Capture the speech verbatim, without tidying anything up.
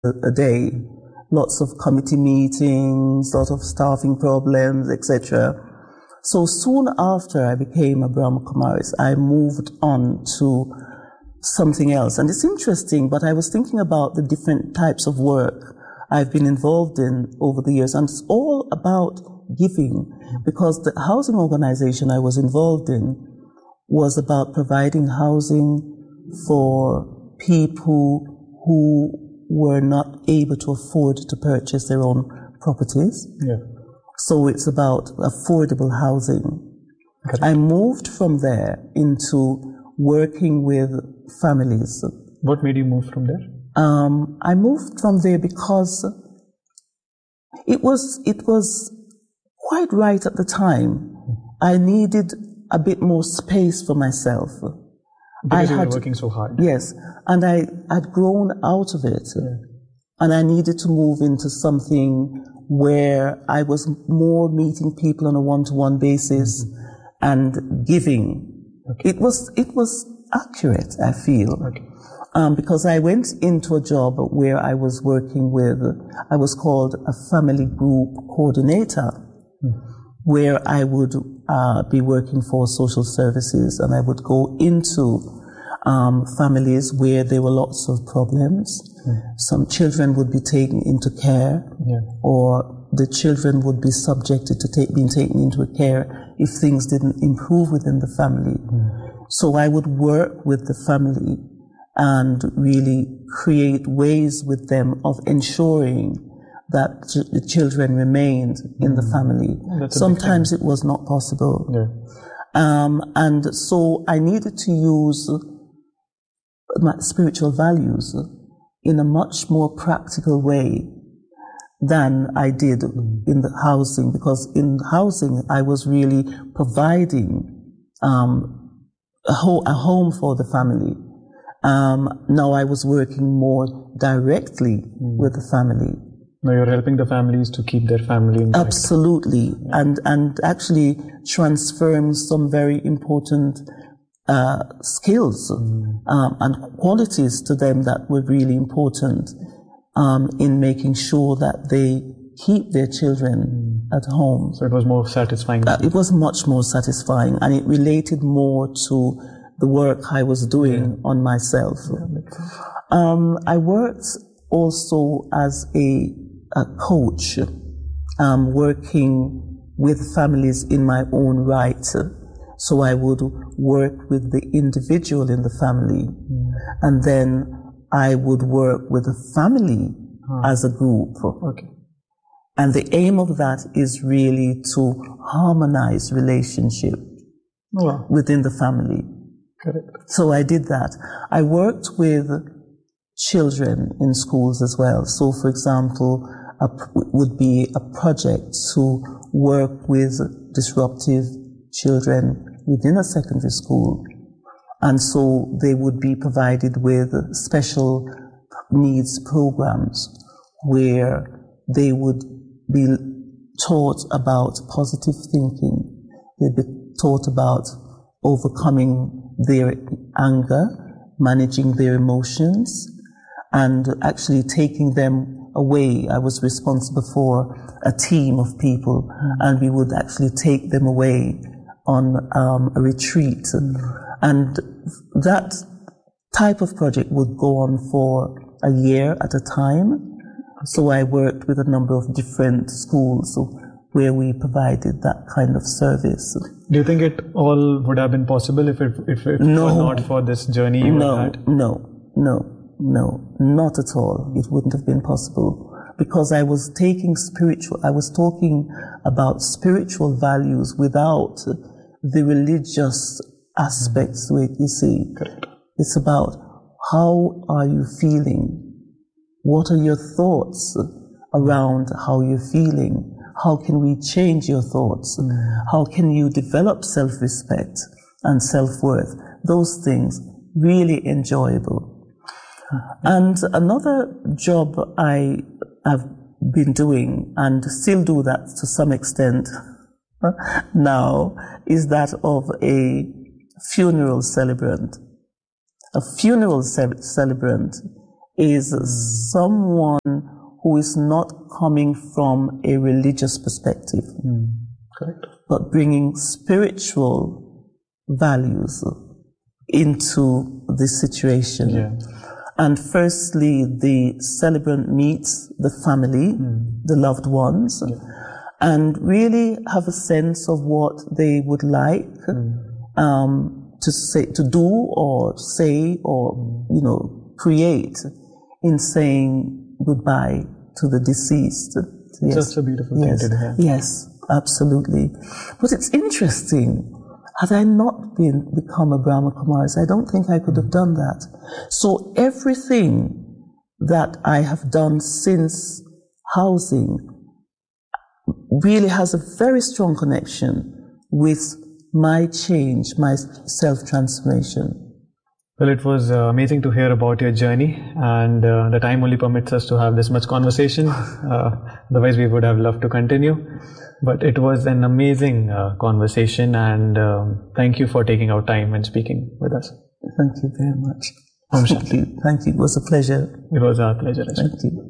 a day, lots of committee meetings, lot of staffing problems, et cetera. So soon after I became a Brahma Kumaris, I moved on to something else. And it's interesting, but I was thinking about the different types of work I've been involved in over the years, and it's all about giving, because the housing organization I was involved in was about providing housing for people who were not able to afford to purchase their own properties. Yeah. So it's about affordable housing. Correct. I moved from there into working with families. What made you move from there? Um, I moved from there because it was it was quite right at the time. I needed a bit more space for myself. Because I you had, were working so hard. Yes, and I had grown out of it. Yeah. And I needed to move into something where I was more meeting people on a one-to-one basis mm-hmm. and giving. Okay. It was it was accurate, I feel. Okay. Um, because I went into a job where I was working with, I was called a family group coordinator, mm. where I would uh, be working for social services, and I would go into um, families where there were lots of problems. Mm. Some children would be taken into care, yeah. or the children would be subjected to take, being taken into care if things didn't improve within the family. Mm. So I would work with the family and really create ways with them of ensuring that ch- the children remained in the family. Oh, Sometimes it was not possible. Yeah. Um, and so I needed to use my spiritual values in a much more practical way than I did in the housing, because in housing I was really providing um, a, ho- a home for the family. Um, now I was working more directly mm. with the family. Now you're helping the families to keep their family intact. Absolutely. Yeah. And, and actually transferring some very important uh, skills mm. um, and qualities to them that were really important um, in making sure that they keep their children mm. at home. So it was more satisfying? Uh, it was much more satisfying, and it related more to the work I was doing yeah. on myself. Yeah, um, I worked also as a, a coach, um, working with families in my own right. So I would work with the individual in the family, mm. and then I would work with the family huh. as a group. Okay. And the aim of that is really to harmonize relationship oh, wow. within the family. Correct. So I did that. I worked with children in schools as well. So, for example, a, would be a project to work with disruptive children within a secondary school. And so they would be provided with special needs programs where they would be taught about positive thinking. They'd be taught about overcoming their anger, managing their emotions, and actually taking them away. I was responsible for a team of people, mm. and we would actually take them away on um, a retreat. Mm. And that type of project would go on for a year at a time. So I worked with a number of different schools where we provided that kind of service. Do you think it all would have been possible if it if it no. were not for this journey you no, had? No, no, no, not at all. It wouldn't have been possible, because I was taking spiritual, I was talking about spiritual values without the religious aspects to it, you see. Correct. It's about how are you feeling? What are your thoughts around how you're feeling? How can we change your thoughts? Mm. How can you develop self-respect and self-worth? Those things, really enjoyable. Mm-hmm. And another job I have been doing, and still do that to some extent now, is that of a funeral celebrant. A funeral ce- celebrant is mm. someone who is not coming from a religious perspective, mm. correct, but bringing spiritual values into this situation. Yeah. And firstly, the celebrant meets the family, mm. the loved ones, yeah. and really have a sense of what they would like mm. um, to say, to do or say or, mm. you know, create in saying goodbye to the deceased. Yes. Just a beautiful thing yes. to hear. Yes, absolutely. But it's interesting. Had I not been become a Brahma Kumaris, I don't think I could have done that. So everything that I have done since housing really has a very strong connection with my change, my self-transformation. Well, it was uh, amazing to hear about your journey, and uh, the time only permits us to have this much conversation. Uh, otherwise, we would have loved to continue. But it was an amazing uh, conversation, and um, thank you for taking our time and speaking with us. Thank you very much. Thank you. Thank you. It was a pleasure. It was our pleasure. Thank you.